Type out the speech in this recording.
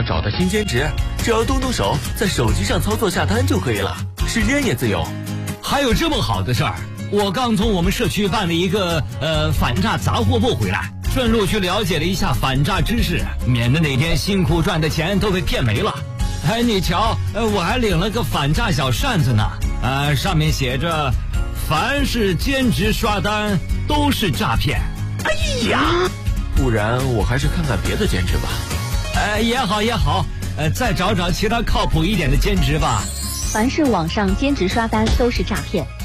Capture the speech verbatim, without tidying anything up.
想找的新兼职，只要动动手，在手机上操作下单就可以了，时间也自由。 还有这么好的事儿？我刚从我们社区办了一个呃反诈杂货部回来，顺路去了解了一下反诈知识，免得哪天辛苦赚的钱都被骗没了。哎，你瞧，呃，我还领了个反诈小扇子呢，呃，上面写着：凡是兼职刷单都是诈骗。 哎呀，不然我还是看看别的兼职吧。 呃，也好也好，呃，再找找其他靠谱一点的兼职吧。 凡是网上兼职刷单都是诈骗。